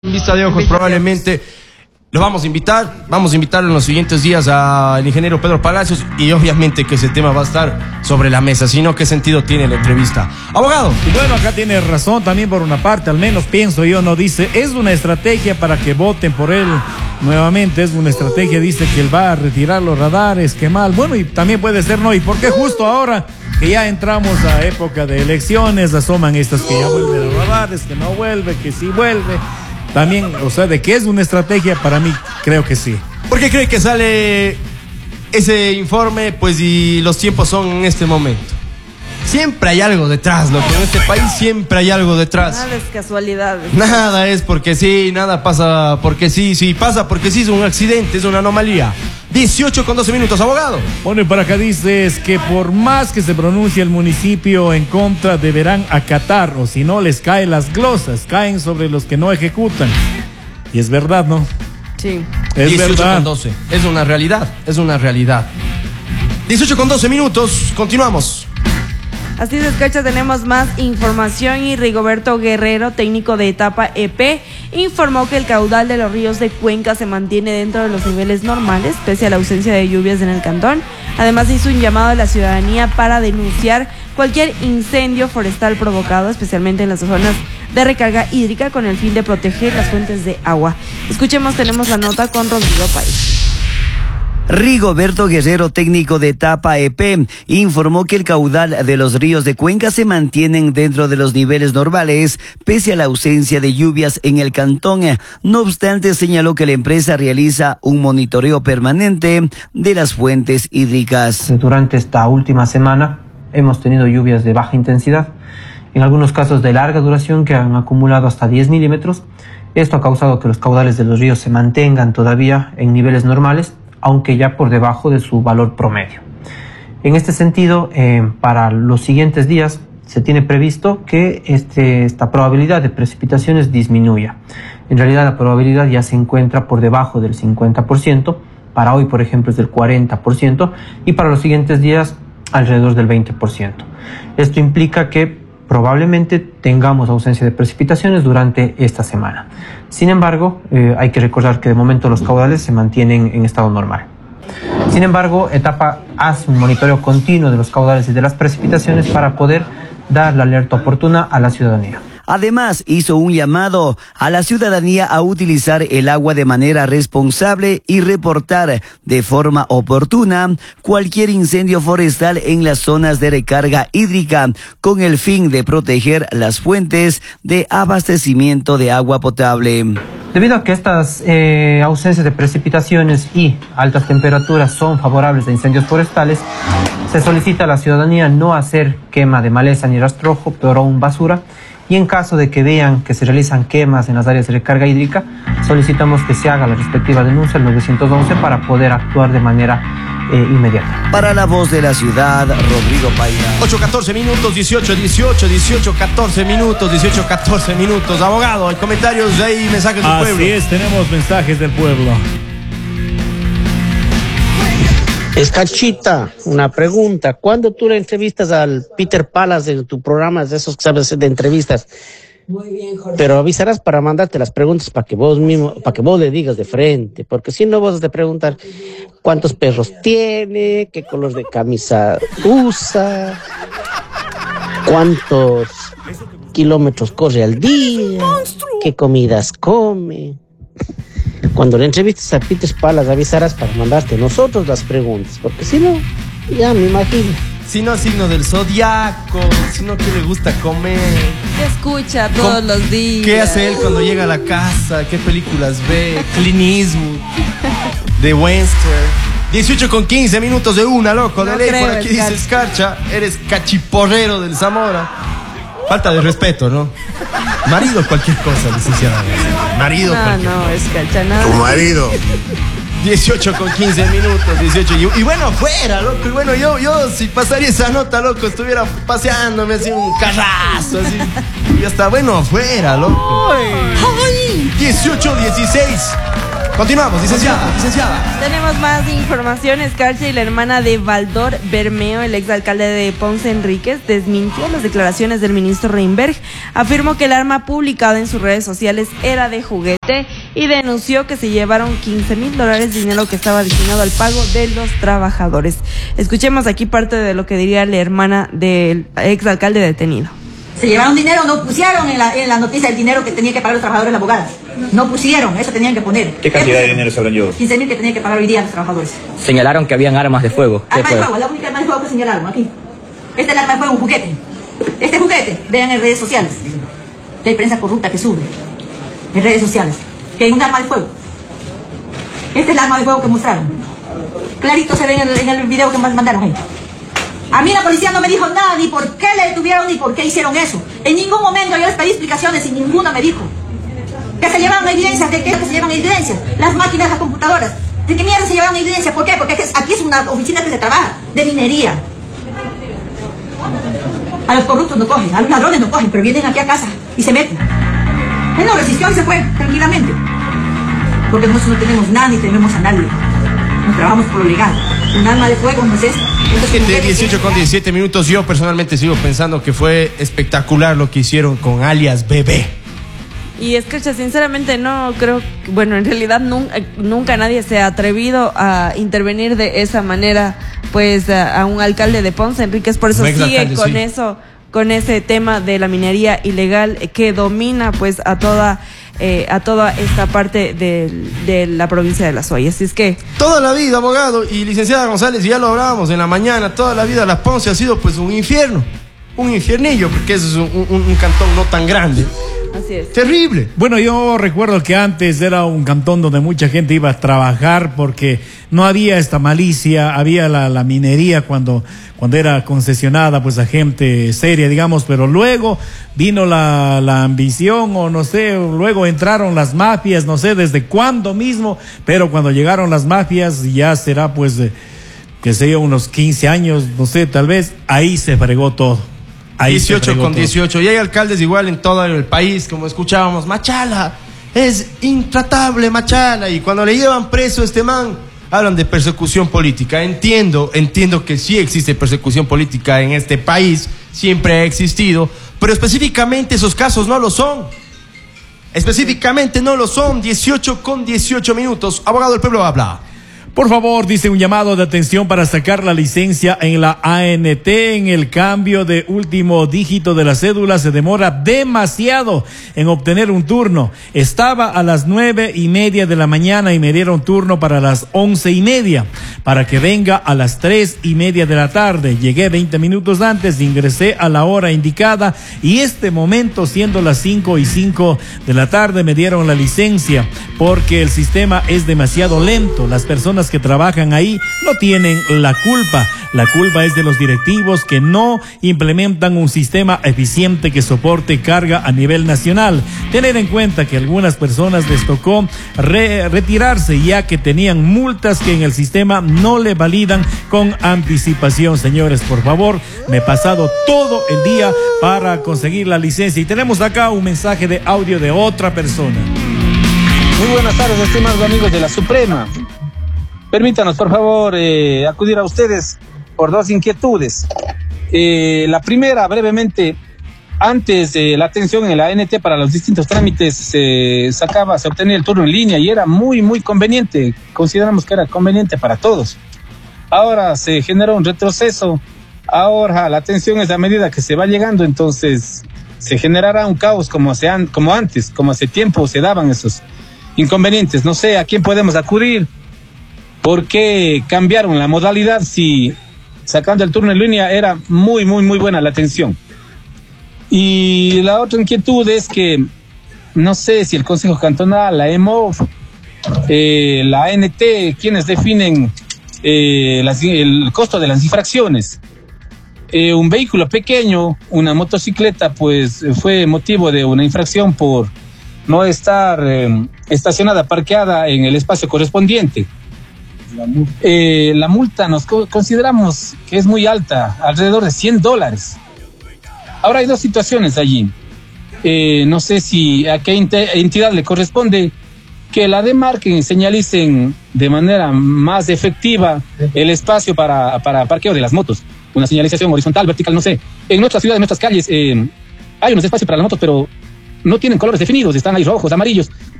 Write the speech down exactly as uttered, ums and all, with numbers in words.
En vista de ojos, probablemente lo vamos a invitar, vamos a invitar en los siguientes días al ingeniero Pedro Palacios y obviamente que ese tema va a estar sobre la mesa, sino qué sentido tiene la entrevista. Abogado. Y bueno, acá tiene razón también por una parte, al menos pienso yo, no dice, es una estrategia para que voten por él nuevamente, es una estrategia, dice que él va a retirar los radares, qué mal, bueno, y también puede ser no, y por qué justo ahora que ya entramos a época de elecciones, asoman estas que ya vuelven los radares, que no vuelve, que sí vuelve. También, o sea, de que es una estrategia, para mí creo que sí. ¿Por qué cree que sale ese informe? Pues y los tiempos son en este momento. Siempre hay algo detrás, loco. En este país siempre hay algo detrás. Nada es casualidad. Nada es porque sí, nada pasa porque sí. Sí pasa porque sí, es un accidente, es una anomalía. dieciocho con doce minutos, abogado. Bueno, y para acá dices que por más que se pronuncie el municipio en contra, deberán acatar, o si no les caen las glosas, caen sobre los que no ejecutan. Y es verdad, ¿no? Sí. Es dieciocho verdad. con doce. Es una realidad, es una realidad. dieciocho con doce minutos, continuamos. Así es, Escarcha, tenemos más información y Rigoberto Guerrero, técnico de etapa E P, informó que el caudal de los ríos de Cuenca se mantiene dentro de los niveles normales, pese a la ausencia de lluvias en el cantón. Además, hizo un llamado a la ciudadanía para denunciar cualquier incendio forestal provocado, especialmente en las zonas de recarga hídrica, con el fin de proteger las fuentes de agua. Escuchemos, tenemos la nota con Rodrigo País. Rigoberto Guerrero, técnico de etapa E P, informó que el caudal de los ríos de Cuenca se mantienen dentro de los niveles normales, pese a la ausencia de lluvias en el cantón. No obstante, señaló que la empresa realiza un monitoreo permanente de las fuentes hídricas. Durante esta última semana hemos tenido lluvias de baja intensidad, en algunos casos de larga duración que han acumulado hasta diez milímetros. Esto ha causado que los caudales de los ríos se mantengan todavía en niveles normales, aunque ya por debajo de su valor promedio. En este sentido, eh, para los siguientes días se tiene previsto que este, esta probabilidad de precipitaciones disminuya. En realidad la probabilidad ya se encuentra por debajo del cincuenta por ciento, para hoy por ejemplo es del cuarenta por ciento y para los siguientes días alrededor del veinte por ciento. Esto implica que probablemente tengamos ausencia de precipitaciones durante esta semana. Sin embargo, eh, hay que recordar que de momento los caudales se mantienen en estado normal. Sin embargo, etapa hace un monitoreo continuo de los caudales y de las precipitaciones para poder dar la alerta oportuna a la ciudadanía. Además, hizo un llamado a la ciudadanía a utilizar el agua de manera responsable y reportar de forma oportuna cualquier incendio forestal en las zonas de recarga hídrica, con el fin de proteger las fuentes de abastecimiento de agua potable. Debido a que estas eh, ausencias de precipitaciones y altas temperaturas son favorables a incendios forestales, se solicita a la ciudadanía no hacer quema de maleza ni rastrojo, peor aún basura. Y en caso de que vean que se realizan quemas en las áreas de recarga hídrica, solicitamos que se haga la respectiva denuncia al nueve once para poder actuar de manera eh, inmediata. Para La Voz de la Ciudad, Rodrigo Paina. ocho catorce minutos, dieciocho, dieciocho, dieciocho, catorce minutos, dieciocho, catorce minutos. Abogado, hay comentarios de ahí, mensajes del pueblo. Así es, tenemos mensajes del pueblo. Escarchita, una pregunta. ¿Cuándo tú le entrevistas al Peter Palas de tu programa, de esos que sabes de entrevistas? Muy bien, Jorge. Pero avisarás para mandarte las preguntas para que vos mismo, para que vos le digas de frente, porque si no vos has de preguntar cuántos perros tiene, qué color de camisa usa, cuántos kilómetros corre al día, qué comidas come. Cuando le entrevistes a Peter Palas, avisarás para mandarte nosotros las preguntas, porque si no, ya me imagino. Si no, signo del zodiaco, si no, ¿qué le gusta comer? ¿Qué escucha todos ¿Cómo? los días? ¿Qué hace él cuando llega a la casa? ¿Qué películas ve? Clint Eastwood, The Western. dieciocho con quince minutos de una, loco, de No ley. creo, Por aquí dice Escarcha. Escarcha, eres cachiporrero del Zamora. Falta de respeto, ¿no? Marido cualquier cosa, licenciada. Marido No, cualquier no, Escarcha, nada. Tu marido. dieciocho con quince minutos, dieciocho. Y, y bueno, fuera, loco. Y bueno, yo, yo, si pasaría esa nota, loco, estuviera paseándome así un carrazo, así. Y hasta, bueno, fuera, loco. Ay. dieciocho dieciséis. Continuamos, licenciada, licenciada. Tenemos más información. Escarcha y la hermana de Valdor Bermeo, el exalcalde de Ponce Enríquez, desmintió las declaraciones del ministro Reinberg. Afirmó que el arma publicada en sus redes sociales era de juguete y denunció que se llevaron quince mil dólares, dinero que estaba destinado al pago de los trabajadores. Escuchemos aquí parte de lo que diría la hermana del exalcalde detenido. Se llevaron dinero, no pusieron en la, en la noticia el dinero que tenía que pagar los trabajadores, la abogada. No pusieron, eso tenían que poner. ¿Qué cantidad de dinero se habrán llevado? quince mil que tenían que pagar hoy día los trabajadores. Señalaron que habían armas de fuego. Arma de fuego, la única arma de fuego que señalaron aquí. Este es el arma de fuego, un juguete. Este juguete, vean en redes sociales. Que hay prensa corrupta que sube en redes sociales. Que hay un arma de fuego. Este es el arma de fuego que mostraron. Clarito se ve en el, en el video que más mandaron ahí. A mí la policía no me dijo nada, ni por qué le detuvieron, ni por qué hicieron eso. En ningún momento yo les pedí explicaciones y ninguna me dijo. Que se llevaron evidencias, ¿de qué es lo que se llevan evidencias? Las máquinas, las computadoras. ¿De qué mierda se llevaron evidencias? ¿Por qué? Porque aquí es una oficina que se trabaja, de minería. A los corruptos no cogen, a los ladrones no cogen, pero vienen aquí a casa y se meten. Él no resistió y se fue, tranquilamente. Porque nosotros no tenemos nada ni tememos a nadie. Nos trabajamos por lo legal. Un arma de fuego no es eso. De dieciocho con diecisiete minutos, yo personalmente sigo pensando que fue espectacular lo que hicieron con alias Bebé. Y es que sinceramente no creo, que, bueno, en realidad nunca, nunca nadie se ha atrevido a intervenir de esa manera, pues a, a un alcalde de Ponce Enríquez, por eso sigue con sí. eso, con ese tema de la minería ilegal que domina pues a toda eh, a toda esta parte de, de la provincia de La Ollas. Así es que toda la vida, abogado y licenciada González, ya lo hablábamos en la mañana, toda la vida la Ponce ha sido pues un infierno, un infiernillo, porque es un, un, un cantón no tan grande. Así es. Terrible. Bueno, yo recuerdo que antes era un cantón donde mucha gente iba a trabajar porque no había esta malicia, había la, la minería cuando, cuando era concesionada pues a gente seria, digamos, pero luego vino la, la ambición o no sé, luego entraron las mafias, no sé desde cuándo mismo, pero cuando llegaron las mafias ya será pues, eh, que sé yo, unos quince años, no sé, tal vez, ahí se fregó todo. Ahí dieciocho con dieciocho, y hay alcaldes igual en todo el país, como escuchábamos, Machala, es intratable Machala, y cuando le llevan preso a este man, hablan de persecución política. Entiendo, entiendo que sí existe persecución política en este país, siempre ha existido, pero específicamente esos casos no lo son. Específicamente no lo son. Dieciocho con dieciocho minutos, abogado del pueblo habla. Por favor, dice un llamado de atención para sacar la licencia en la A N T. En el cambio de último dígito de la cédula se demora demasiado en obtener un turno. Estaba a las nueve y media de la mañana y me dieron turno para las once y media, para que venga a las tres y media de la tarde. Llegué veinte minutos antes, ingresé a la hora indicada y este momento, siendo las cinco y cinco de la tarde, me dieron la licencia porque el sistema es demasiado lento. Las personas que trabajan ahí no tienen la culpa. La culpa es de los directivos que no implementan un sistema eficiente que soporte carga a nivel nacional. Tener en cuenta que a algunas personas les tocó re retirarse ya que tenían multas que en el sistema no le validan con anticipación. Señores, por favor, me he pasado todo el día para conseguir la licencia. Y tenemos acá un mensaje de audio de otra persona. Muy buenas tardes, estimados amigos de la Suprema. Permítanos, por favor, eh, acudir a ustedes por dos inquietudes. Eh, la primera, brevemente, antes de la atención en la A N T para los distintos trámites se sacaba, se obtenía el turno en línea y era muy, muy conveniente. Consideramos que era conveniente para todos. Ahora se generó un retroceso. Ahora la atención es a medida que se va llegando, entonces se generará un caos como, se han, como antes, como hace tiempo se daban esos inconvenientes. No sé a quién podemos acudir. ¿Por qué cambiaron la modalidad si sacando el turno en línea era muy, muy, muy buena la atención? Y la otra inquietud es que no sé si el Consejo Cantonal, la E M O F, eh, la A N T, quienes definen eh, las, el costo de las infracciones. Eh, un vehículo pequeño, una motocicleta, pues fue motivo de una infracción por no estar eh, estacionada, parqueada en el espacio correspondiente. La multa. Eh, la multa nos co consideramos que es muy alta, alrededor de cien dólares. Ahora hay dos situaciones allí. Eh, no sé si a qué entidad le corresponde que la demarquen, señalicen de manera más efectiva el espacio para, para parqueo de las motos. Una señalización horizontal, vertical, no sé. En nuestras ciudades, en nuestras calles, eh, hay unos espacios para las motos, pero no tienen colores definidos, están ahí rojos, amarillos.